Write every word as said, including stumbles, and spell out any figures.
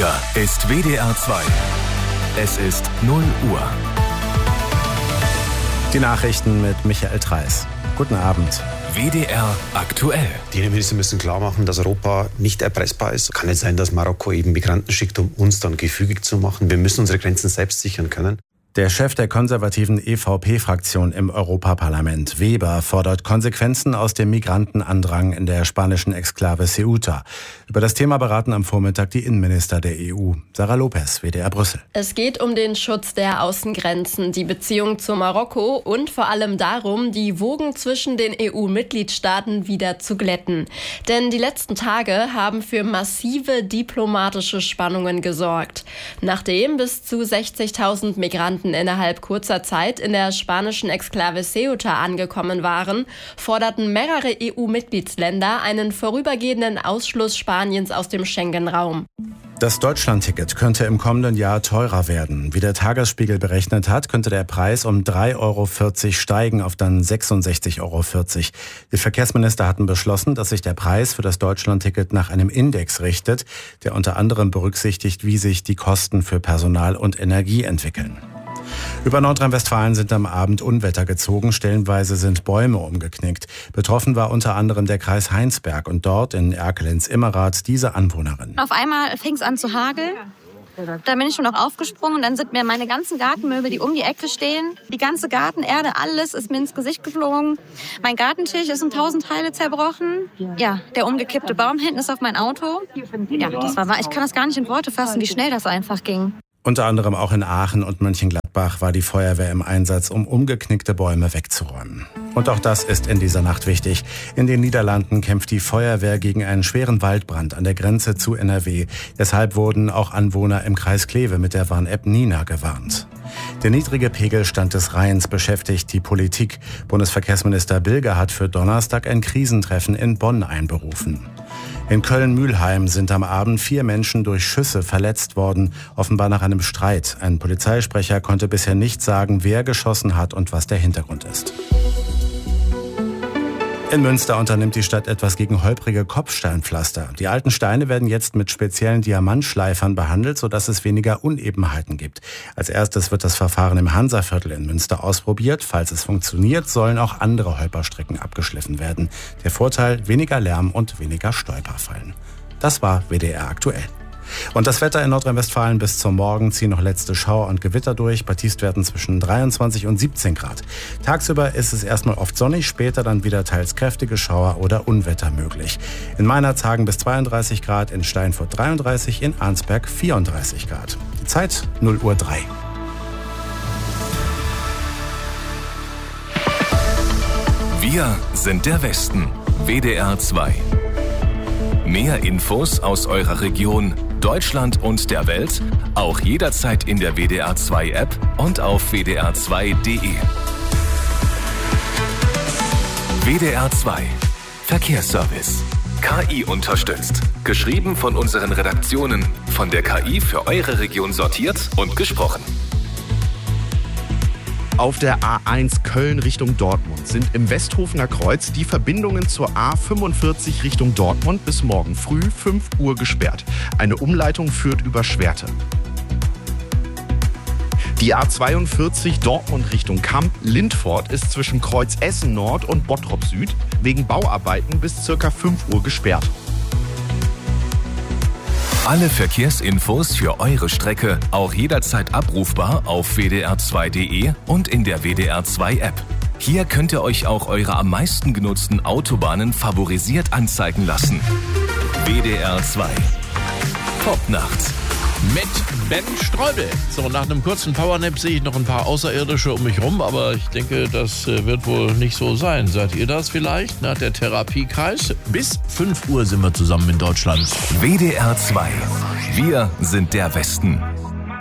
Hier ist W D R zwei. Es ist null Uhr. Die Nachrichten mit Michael Treis. Guten Abend. W D R aktuell. Die Innenminister müssen klar machen, dass Europa nicht erpressbar ist. Kann nicht sein, dass Marokko eben Migranten schickt, um uns dann gefügig zu machen. Wir müssen unsere Grenzen selbst sichern können. Der Chef der konservativen E V P-Fraktion im Europaparlament, Weber, fordert Konsequenzen aus dem Migrantenandrang in der spanischen Exklave Ceuta. Über das Thema beraten am Vormittag die Innenminister der E U. Sarah Lopez, W D R Brüssel. Es geht um den Schutz der Außengrenzen, die Beziehung zu Marokko und vor allem darum, die Wogen zwischen den E U-Mitgliedstaaten wieder zu glätten. Denn die letzten Tage haben für massive diplomatische Spannungen gesorgt. Nachdem bis zu sechzigtausend Migranten innerhalb kurzer Zeit in der spanischen Exklave Ceuta angekommen waren, forderten mehrere E U-Mitgliedsländer einen vorübergehenden Ausschluss Spaniens aus dem Schengen-Raum. Das Deutschlandticket könnte im kommenden Jahr teurer werden. Wie der Tagesspiegel berechnet hat, könnte der Preis um drei Euro vierzig steigen auf dann sechsundsechzig Euro vierzig. Die Verkehrsminister hatten beschlossen, dass sich der Preis für das Deutschlandticket nach einem Index richtet, der unter anderem berücksichtigt, wie sich die Kosten für Personal und Energie entwickeln. Über Nordrhein-Westfalen sind am Abend Unwetter gezogen, stellenweise sind Bäume umgeknickt. Betroffen war unter anderem der Kreis Heinsberg und dort in Erkelenz-Immerath diese Anwohnerin. Auf einmal fing es an zu hageln. Da bin ich schon noch aufgesprungen und dann sind mir meine ganzen Gartenmöbel, die um die Ecke stehen, die ganze Gartenerde, alles ist mir ins Gesicht geflogen. Mein Gartentisch ist in tausend Teile zerbrochen. Ja, der umgekippte Baum hinten ist auf mein Auto. Ja, das war wahr. Ich kann das gar nicht in Worte fassen, wie schnell das einfach ging. Unter anderem auch in Aachen und Mönchengladbach war die Feuerwehr im Einsatz, um umgeknickte Bäume wegzuräumen. Und auch das ist in dieser Nacht wichtig. In den Niederlanden kämpft die Feuerwehr gegen einen schweren Waldbrand an der Grenze zu N R W. Deshalb wurden auch Anwohner im Kreis Kleve mit der Warn-App Nina gewarnt. Der niedrige Pegelstand des Rheins beschäftigt die Politik. Bundesverkehrsminister Bilger hat für Donnerstag ein Krisentreffen in Bonn einberufen. In Köln-Mülheim sind am Abend vier Menschen durch Schüsse verletzt worden, offenbar nach einem Streit. Ein Polizeisprecher konnte bisher nicht sagen, wer geschossen hat und was der Hintergrund ist. In Münster unternimmt die Stadt etwas gegen holprige Kopfsteinpflaster. Die alten Steine werden jetzt mit speziellen Diamantschleifern behandelt, sodass es weniger Unebenheiten gibt. Als erstes wird das Verfahren im Hansaviertel in Münster ausprobiert. Falls es funktioniert, sollen auch andere Holperstrecken abgeschliffen werden. Der Vorteil: weniger Lärm und weniger Stolperfallen. Das war W D R aktuell. Und das Wetter in Nordrhein-Westfalen: bis zum Morgen ziehen noch letzte Schauer und Gewitter durch. Bei Tiefstwerten zwischen dreiundzwanzig und siebzehn Grad. Tagsüber ist es erstmal oft sonnig, später dann wieder teils kräftige Schauer oder Unwetter möglich. In Meinerzhagen bis zweiunddreißig Grad, in Steinfurt dreiunddreißig, in Arnsberg vierunddreißig Grad. Die Zeit null Uhr drei. Wir sind der Westen. W D R zwei. Mehr Infos aus eurer Region, Deutschland und der Welt, auch jederzeit in der W D R zwei App und auf w d r zwei punkt d e. W D R zwei Verkehrsservice. K I unterstützt. Geschrieben von unseren Redaktionen. Von der K I für eure Region sortiert und gesprochen. Auf der A eins Köln Richtung Dortmund sind im Westhofener Kreuz die Verbindungen zur A fünfundvierzig Richtung Dortmund bis morgen früh fünf Uhr gesperrt. Eine Umleitung führt über Schwerte. Die A zweiundvierzig Dortmund Richtung Kamp-Lindfort ist zwischen Kreuz Essen Nord und Bottrop Süd wegen Bauarbeiten bis ca. fünf Uhr gesperrt. Alle Verkehrsinfos für eure Strecke auch jederzeit abrufbar auf w d r zwei punkt d e und in der W D R zwei App. Hier könnt ihr euch auch eure am meisten genutzten Autobahnen favorisiert anzeigen lassen. W D R zwei. Top nachts. Mit Ben Streubel. So, nach einem kurzen Powernap sehe ich noch ein paar Außerirdische um mich rum, aber ich denke, das wird wohl nicht so sein. Seid ihr das vielleicht? Nach der Therapiekreis? Bis fünf Uhr sind wir zusammen in Deutschland. W D R zwei. Wir sind der Westen.